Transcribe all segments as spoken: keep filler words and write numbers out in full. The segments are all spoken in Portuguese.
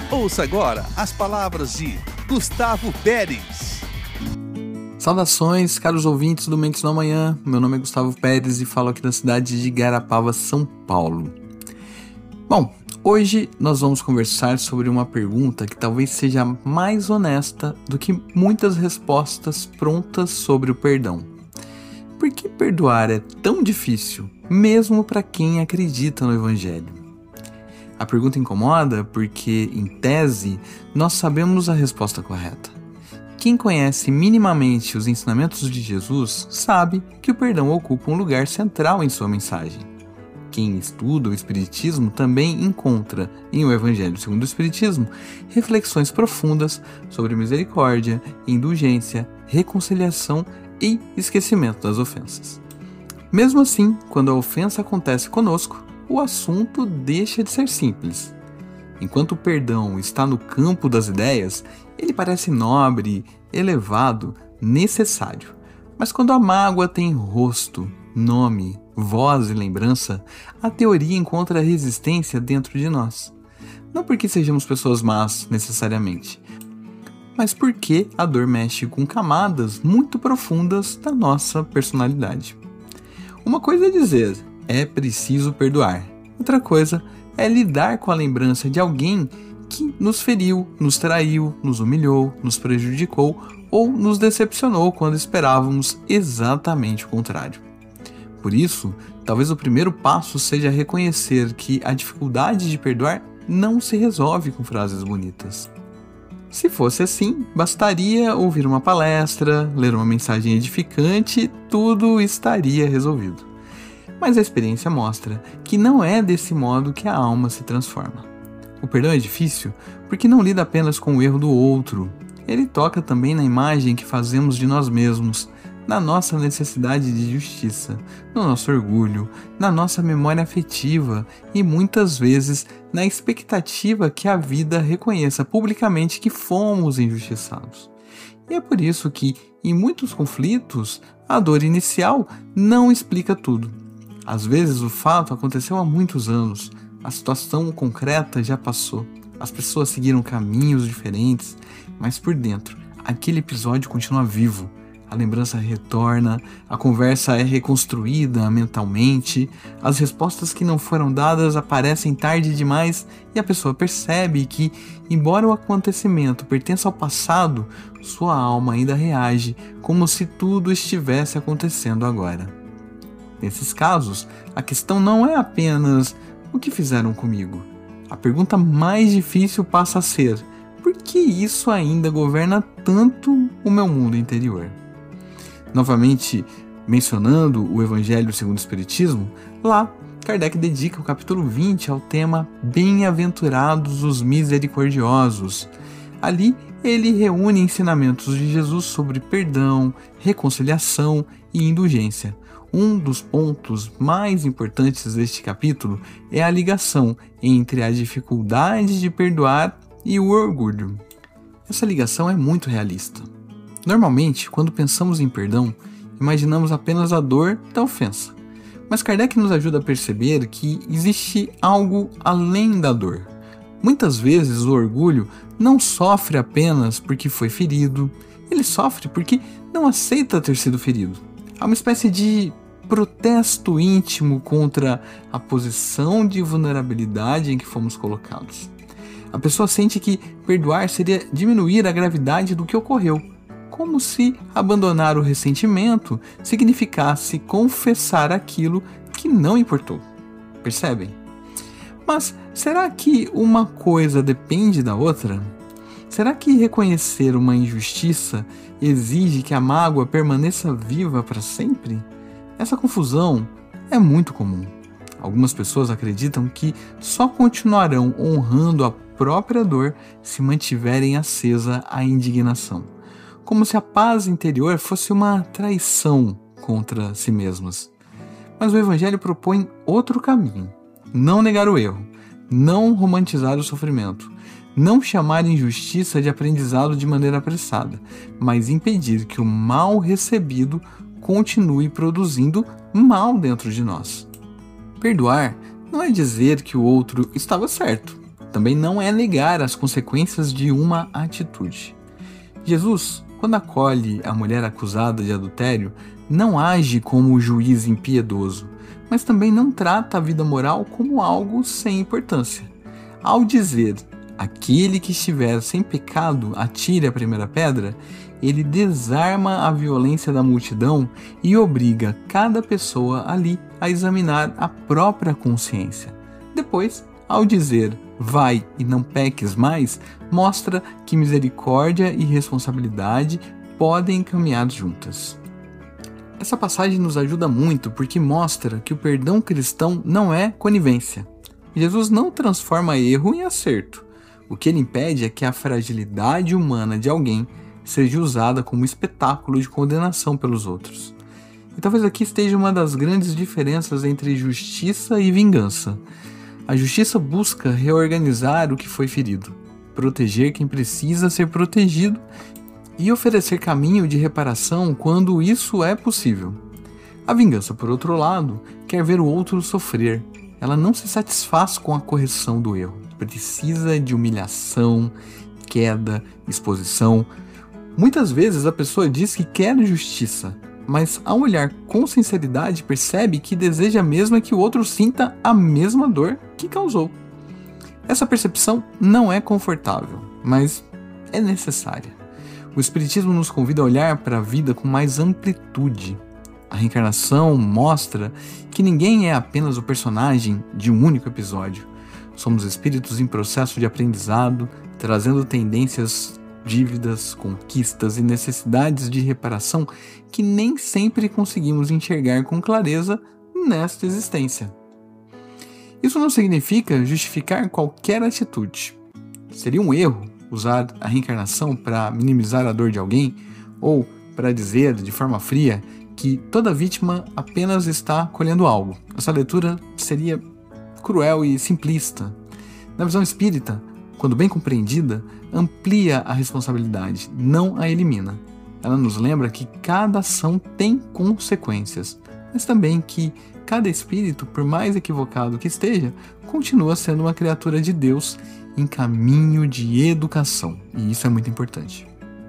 Ouça agora as palavras de Gustavo Pérez. Saudações, caros ouvintes do Mentes no Amanhã. Meu nome é Gustavo Pérez e falo aqui da cidade de Igarapava, São Paulo. Bom, hoje nós vamos conversar sobre uma pergunta que talvez seja mais honesta do que muitas respostas prontas sobre o perdão. Por que perdoar é tão difícil, mesmo para quem acredita no Evangelho? A pergunta incomoda porque, em tese, nós sabemos a resposta correta. Quem conhece minimamente os ensinamentos de Jesus sabe que o perdão ocupa um lugar central em sua mensagem. Quem estuda o Espiritismo também encontra, em O Evangelho segundo o Espiritismo, reflexões profundas sobre misericórdia, indulgência, reconciliação e esquecimento das ofensas. Mesmo assim, quando a ofensa acontece conosco, o assunto deixa de ser simples. Enquanto o perdão está no campo das ideias, ele parece nobre, elevado, necessário. Mas quando a mágoa tem rosto, nome, voz e lembrança, a teoria encontra resistência dentro de nós. Não porque sejamos pessoas más, necessariamente, mas porque a dor mexe com camadas muito profundas da nossa personalidade. Uma coisa é dizer, é preciso perdoar. Outra coisa é lidar com a lembrança de alguém que nos feriu, nos traiu, nos humilhou, nos prejudicou ou nos decepcionou quando esperávamos exatamente o contrário. Por isso, talvez o primeiro passo seja reconhecer que a dificuldade de perdoar não se resolve com frases bonitas. Se fosse assim, bastaria ouvir uma palestra, ler uma mensagem edificante e tudo estaria resolvido. Mas a experiência mostra que não é desse modo que a alma se transforma. O perdão é difícil porque não lida apenas com o erro do outro. Ele toca também na imagem que fazemos de nós mesmos, na nossa necessidade de justiça, no nosso orgulho, na nossa memória afetiva e muitas vezes na expectativa que a vida reconheça publicamente que fomos injustiçados. E é por isso que, em muitos conflitos, a dor inicial não explica tudo. Às vezes o fato aconteceu há muitos anos, a situação concreta já passou, as pessoas seguiram caminhos diferentes, mas por dentro, aquele episódio continua vivo. A lembrança retorna, a conversa é reconstruída mentalmente, as respostas que não foram dadas aparecem tarde demais e a pessoa percebe que, embora o acontecimento pertença ao passado, sua alma ainda reage como se tudo estivesse acontecendo agora. Nesses casos, a questão não é apenas o que fizeram comigo. A pergunta mais difícil passa a ser: por que isso ainda governa tanto o meu mundo interior? Novamente, mencionando o Evangelho segundo o Espiritismo, lá Kardec dedica o capítulo vinte ao tema Bem-aventurados os misericordiosos. Ali, ele reúne ensinamentos de Jesus sobre perdão, reconciliação e indulgência. Um dos pontos mais importantes deste capítulo é a ligação entre a dificuldade de perdoar e o orgulho. Essa ligação é muito realista. Normalmente, quando pensamos em perdão, imaginamos apenas a dor da ofensa. Mas Kardec nos ajuda a perceber que existe algo além da dor. Muitas vezes o orgulho não sofre apenas porque foi ferido, ele sofre porque não aceita ter sido ferido. Há uma espécie de protesto íntimo contra a posição de vulnerabilidade em que fomos colocados. A pessoa sente que perdoar seria diminuir a gravidade do que ocorreu, como se abandonar o ressentimento significasse confessar aquilo que não importou. Percebem? Mas será que uma coisa depende da outra? Será que reconhecer uma injustiça exige que a mágoa permaneça viva para sempre? Essa confusão é muito comum. Algumas pessoas acreditam que só continuarão honrando a própria dor se mantiverem acesa a indignação, como se a paz interior fosse uma traição contra si mesmas. Mas o Evangelho propõe outro caminho: não negar o erro, não romantizar o sofrimento, não chamar injustiça de aprendizado de maneira apressada, mas impedir que o mal recebido continue produzindo mal dentro de nós. Perdoar não é dizer que o outro estava certo, também não é negar as consequências de uma atitude. Jesus, quando acolhe a mulher acusada de adultério, não age como o juiz impiedoso, mas também não trata a vida moral como algo sem importância. Ao dizer, aquele que estiver sem pecado, atire a primeira pedra, ele desarma a violência da multidão e obriga cada pessoa ali a examinar a própria consciência. Depois, ao dizer, vai e não peques mais, mostra que misericórdia e responsabilidade podem caminhar juntas. Essa passagem nos ajuda muito porque mostra que o perdão cristão não é conivência. Jesus não transforma erro em acerto. O que ele impede é que a fragilidade humana de alguém seja usada como espetáculo de condenação pelos outros. E talvez aqui esteja uma das grandes diferenças entre justiça e vingança. A justiça busca reorganizar o que foi ferido, proteger quem precisa ser protegido e oferecer caminho de reparação quando isso é possível. A vingança, por outro lado, quer ver o outro sofrer. Ela não se satisfaz com a correção do erro. Precisa de humilhação, queda, exposição. Muitas vezes a pessoa diz que quer justiça, mas ao olhar com sinceridade percebe que deseja mesmo que o outro sinta a mesma dor que causou. Essa percepção não é confortável, mas é necessária. O Espiritismo nos convida a olhar para a vida com mais amplitude. A reencarnação mostra que ninguém é apenas o personagem de um único episódio. Somos espíritos em processo de aprendizado, trazendo tendências, dívidas, conquistas e necessidades de reparação que nem sempre conseguimos enxergar com clareza nesta existência. Isso não significa justificar qualquer atitude. Seria um erro usar a reencarnação para minimizar a dor de alguém ou para dizer de forma fria que toda vítima apenas está colhendo algo. Essa leitura seria cruel e simplista. Na visão espírita, quando bem compreendida, amplia a responsabilidade, não a elimina. Ela nos lembra que cada ação tem consequências, mas também que cada espírito, por mais equivocado que esteja, continua sendo uma criatura de Deus em caminho de educação, e isso é muito importante.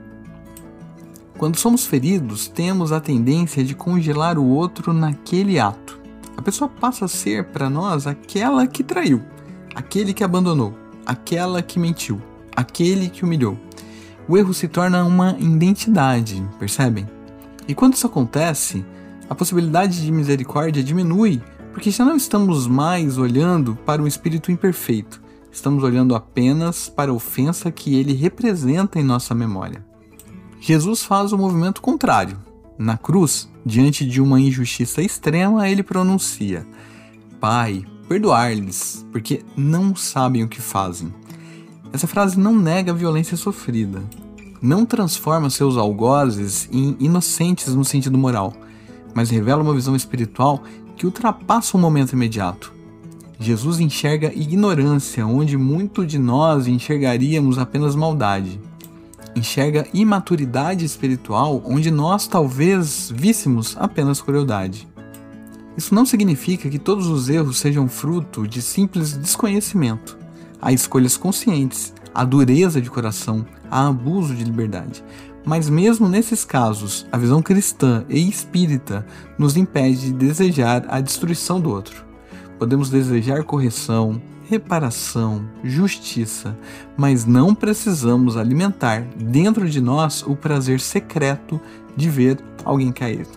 Quando somos feridos, temos a tendência de congelar o outro naquele ato. A pessoa passa a ser para nós aquela que traiu, aquele que abandonou, aquela que mentiu, aquele que humilhou. O erro se torna uma identidade, percebem? E quando isso acontece, a possibilidade de misericórdia diminui, porque já não estamos mais olhando para um espírito imperfeito, estamos olhando apenas para a ofensa que ele representa em nossa memória. Jesus faz o movimento contrário. Na cruz, diante de uma injustiça extrema, ele pronuncia: Pai, perdoar-lhes, porque não sabem o que fazem. Essa frase não nega a violência sofrida, não transforma seus algozes em inocentes no sentido moral, mas revela uma visão espiritual que ultrapassa o momento imediato. Jesus enxerga ignorância onde muito de nós enxergaríamos apenas maldade. Enxerga imaturidade espiritual onde nós talvez víssemos apenas crueldade. Isso não significa que todos os erros sejam fruto de simples desconhecimento. Há escolhas conscientes, há dureza de coração, há abuso de liberdade. Mas mesmo nesses casos, a visão cristã e espírita nos impede de desejar a destruição do outro. Podemos desejar correção, reparação, justiça, mas não precisamos alimentar dentro de nós o prazer secreto de ver alguém cair.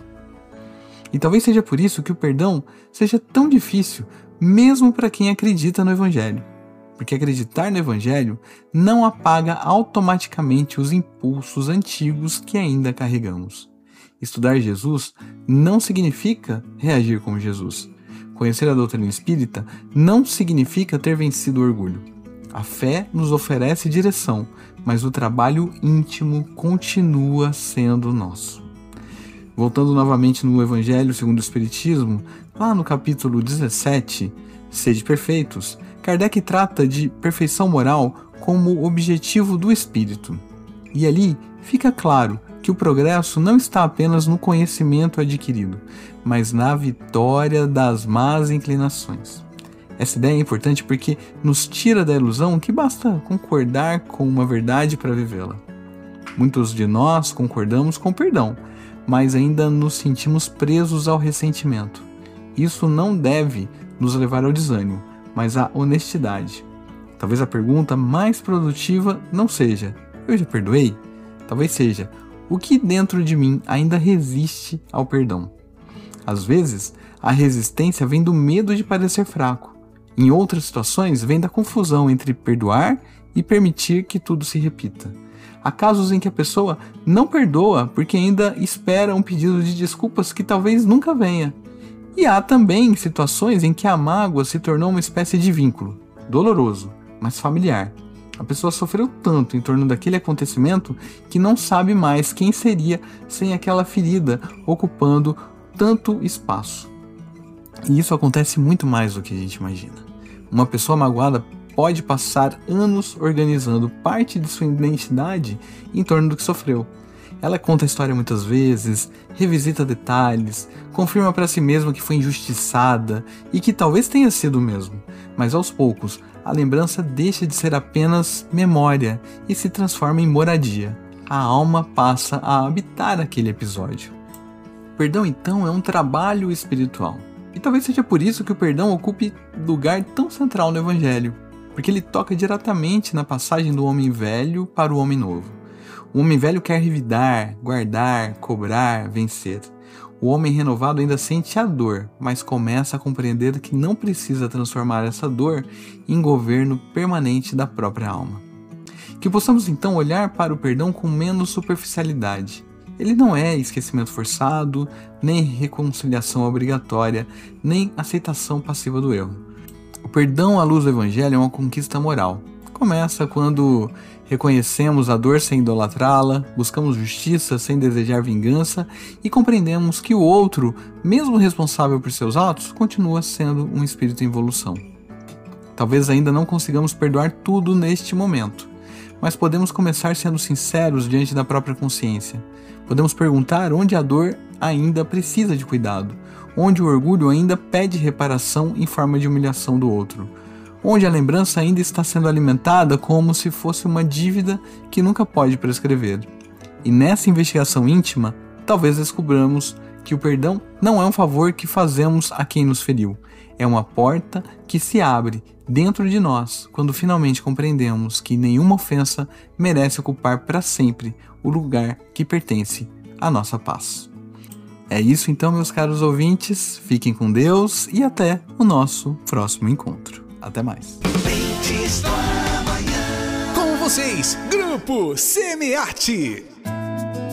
E talvez seja por isso que o perdão seja tão difícil, mesmo para quem acredita no Evangelho. Porque acreditar no Evangelho não apaga automaticamente os impulsos antigos que ainda carregamos. Estudar Jesus não significa reagir como Jesus. Conhecer a doutrina espírita não significa ter vencido o orgulho. A fé nos oferece direção, mas o trabalho íntimo continua sendo nosso. Voltando novamente no Evangelho segundo o Espiritismo, lá no capítulo dezessete, Sede Perfeitos, Kardec trata de perfeição moral como objetivo do espírito. E ali fica claro que o progresso não está apenas no conhecimento adquirido, mas na vitória das más inclinações. Essa ideia é importante porque nos tira da ilusão que basta concordar com uma verdade para vivê-la. Muitos de nós concordamos com o perdão, mas ainda nos sentimos presos ao ressentimento. Isso não deve nos levar ao desânimo, mas à honestidade. Talvez a pergunta mais produtiva não seja: eu já perdoei? Talvez seja: o que dentro de mim ainda resiste ao perdão? Às vezes, a resistência vem do medo de parecer fraco. Em outras situações, vem da confusão entre perdoar e permitir que tudo se repita. Há casos em que a pessoa não perdoa porque ainda espera um pedido de desculpas que talvez nunca venha. E há também situações em que a mágoa se tornou uma espécie de vínculo, doloroso, mas familiar. A pessoa sofreu tanto em torno daquele acontecimento que não sabe mais quem seria sem aquela ferida ocupando tanto espaço. E isso acontece muito mais do que a gente imagina. Uma pessoa magoada pode passar anos organizando parte de sua identidade em torno do que sofreu. Ela conta a história muitas vezes, revisita detalhes, confirma para si mesma que foi injustiçada e que talvez tenha sido mesmo. Mas aos poucos, a lembrança deixa de ser apenas memória e se transforma em moradia. A alma passa a habitar aquele episódio. O perdão, então, é um trabalho espiritual. E talvez seja por isso que o perdão ocupe lugar tão central no Evangelho, porque ele toca diretamente na passagem do homem velho para o homem novo. O homem velho quer revidar, guardar, cobrar, vencer. O homem renovado ainda sente a dor, mas começa a compreender que não precisa transformar essa dor em governo permanente da própria alma. Que possamos então olhar para o perdão com menos superficialidade. Ele não é esquecimento forçado, nem reconciliação obrigatória, nem aceitação passiva do erro. O perdão à luz do Evangelho é uma conquista moral. Começa quando reconhecemos a dor sem idolatrá-la, buscamos justiça sem desejar vingança e compreendemos que o outro, mesmo responsável por seus atos, continua sendo um espírito em evolução. Talvez ainda não consigamos perdoar tudo neste momento, mas podemos começar sendo sinceros diante da própria consciência. Podemos perguntar onde a dor ainda precisa de cuidado, onde o orgulho ainda pede reparação em forma de humilhação do outro, onde a lembrança ainda está sendo alimentada como se fosse uma dívida que nunca pode prescrever. E nessa investigação íntima, talvez descobramos que o perdão não é um favor que fazemos a quem nos feriu, é uma porta que se abre dentro de nós quando finalmente compreendemos que nenhuma ofensa merece ocupar para sempre o lugar que pertence à nossa paz. É isso então, meus caros ouvintes, fiquem com Deus e até o nosso próximo encontro. Até mais. Com vocês, Grupo Semearte.